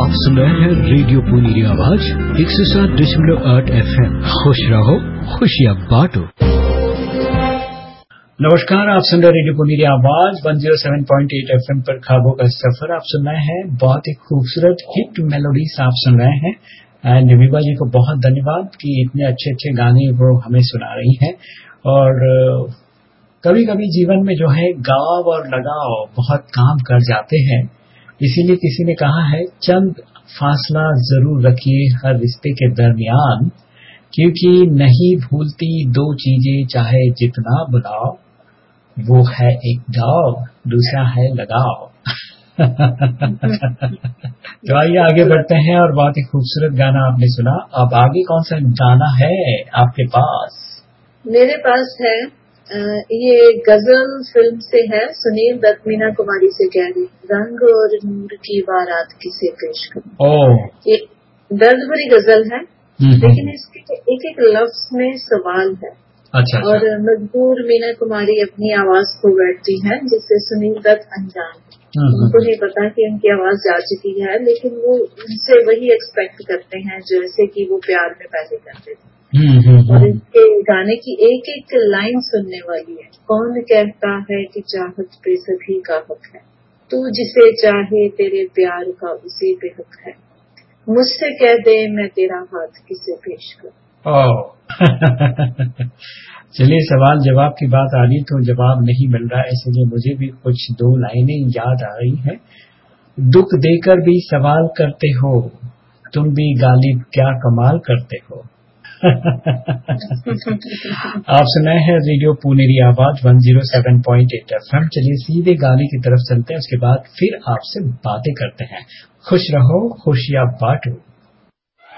आप सुन रहे हैं रेडियो पुनीरी आवाज 107.8 FM। खुश रहो, खुशियाँ बांटो। नमस्कार, आप सुन रहे रेडियो पुनीरी आवाज 107.8 FM पर ख्वाबों का सफर आप सुन रहे हैं। बहुत ही खूबसूरत हिट मेलोडीज आप सुन रहे हैं। एंड विभा जी को बहुत धन्यवाद कि इतने अच्छे अच्छे गाने वो हमें सुना रही हैं। और कभी कभी जीवन में जो है गाँव और लगाव बहुत काम कर जाते हैं। इसीलिए किसी ने कहा है, चंद फासला जरूर रखिए हर रिश्ते के दरमियान, क्योंकि नहीं भूलती दो चीजें चाहे जितना बुलाओ, वो है एक गाँव, दूसरा है लगाव। तो आइए आगे बढ़ते हैं। और बहुत ही खूबसूरत गाना आपने सुना। अब आगे कौन सा गाना है आपके पास? मेरे पास है ये गजल फिल्म से है, सुनील दत्त मीना कुमारी से कह रही, रंग और नूर की बारात किसे पेश करूं। ये दर्द भरी गजल है, लेकिन इसके एक एक लफ्ज में सवाल है। अच्छा। और मजबूर मीना कुमारी अपनी आवाज खो बैठती है, जिससे सुनील दत्त अनजान है। उनको नहीं पता कि उनकी आवाज जा चुकी है, लेकिन वो उनसे वही एक्सपेक्ट करते हैं जैसे कि वो प्यार में पहले करते थे। और इसके गाने की एक एक लाइन सुनने वाली है। कौन कहता है कि चाहत पे सभी का हक है, तू जिसे चाहे तेरे प्यार का उसी पे हक है, मुझसे कह दे मैं तेरा हाथ किसे पेश करूं। चलिए, सवाल जवाब की बात आ रही तो जवाब नहीं मिल रहा है, इसलिए मुझे भी कुछ दो लाइनें याद आ रही हैं। दुख देकर भी सवाल करते हो, तुम भी गालिब क्या कमाल करते हो। आप सुनाए हैं रेडियो पुनेरी आवाज 107.8 FM। चलिए सीधे गाने की तरफ चलते हैं, उसके बाद फिर आपसे बातें करते हैं। खुश रहो, खुशियाँ बांटो।